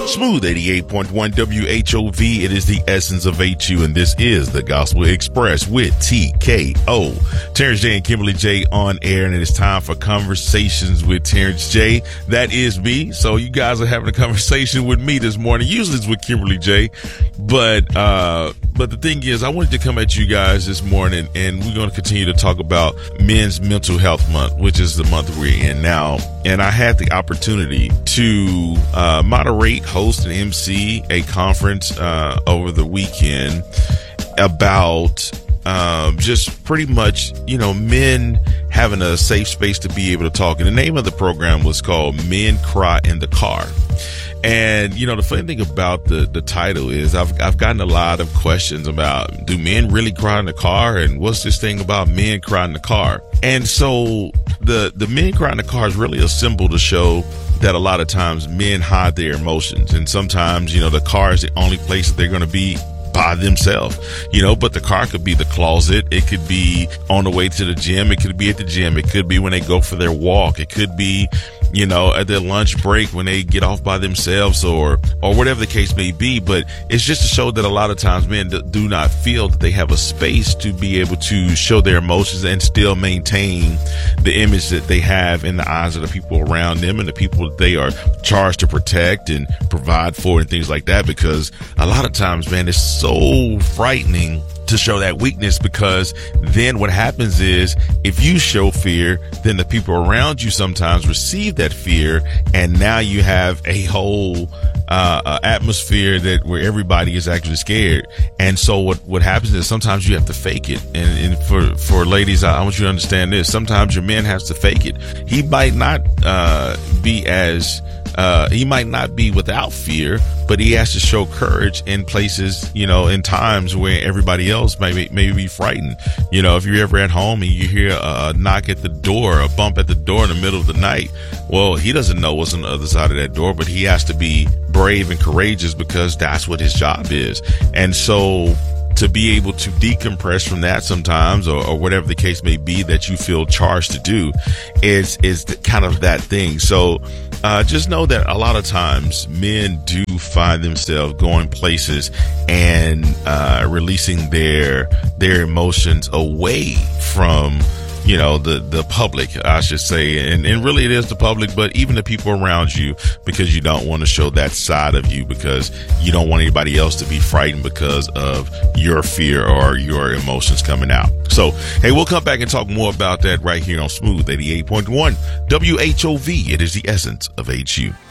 Smooth 88.1 WHOV. It is the essence of HU, and this is the Gospel Express with TKO. Terrence J and Kimberly J on air, and it is time for Conversations with Terrence J. That is me. So you guys are having a conversation with me this morning. Usually it's with Kimberly J, but the thing is, I wanted to come at you guys this morning, and we're going to continue to talk about Men's Mental Health Month, which is the month we're in now. And I had the opportunity to moderate, host, and MC a conference over the weekend about just pretty much, men having a safe space to be able to talk. And the name of the program was called Men Cry in the Car. And, the funny thing about the title is I've gotten a lot of questions about, do men really cry in the car? And what's this thing about men cry in the car? And so the Men Cry in the Car is really a symbol to show that a lot of times men hide their emotions. And sometimes, the car is the only place that they're going to be by themselves, but the car could be the closet. It could be on the way to the gym. It could be at the gym. It could be when they go for their walk. It could be, at their lunch break when they get off by themselves or whatever the case may be. But it's just to show that a lot of times men do not feel that they have a space to be able to show their emotions and still maintain the image that they have in the eyes of the people around them and the people that they are charged to protect and provide for and things like that. Because a lot of times, man, it's so frightening to show that weakness, because then what happens is if you show fear, then the people around you sometimes receive that fear, and now you have a whole atmosphere where everybody is actually scared. And so what happens is sometimes you have to fake it. And for ladies, I want you to understand this. Sometimes your man has to fake it. He might not he might not be without fear, but he has to show courage in places, in times where everybody else may be frightened. If you're ever at home and you hear a knock at the door, a bump at the door in the middle of the night, well, he doesn't know what's on the other side of that door, but he has to be brave and courageous because that's what his job is. And so to be able to decompress from that sometimes, or whatever the case may be that you feel charged to do, is kind of that thing. So just know that a lot of times men do find themselves going places and releasing their emotions away from the public, I should say. And really it is the public, but even the people around you, because you don't want to show that side of you, because you don't want anybody else to be frightened because of your fear or your emotions coming out. So, hey, we'll come back and talk more about that right here on Smooth 88.1 WHOV. It is the essence of HU.